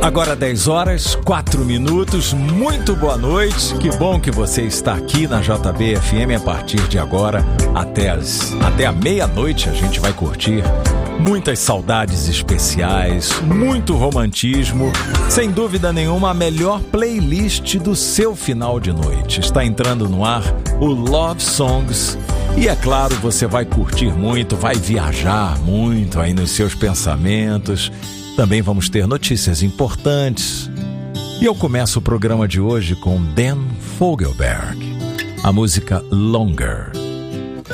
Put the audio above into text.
Agora 10 horas, 4 minutos, muito boa noite, que bom que você está aqui na JB-FM. A partir de agora até a meia-noite a gente vai curtir muitas saudades especiais, muito romantismo, sem dúvida nenhuma a melhor playlist do seu final de noite. Está entrando no ar o Love Songs e é claro, você vai curtir muito, vai viajar muito aí nos seus pensamentos. Também vamos ter notícias importantes. E eu começo o programa de hoje com Dan Fogelberg, a música Longer.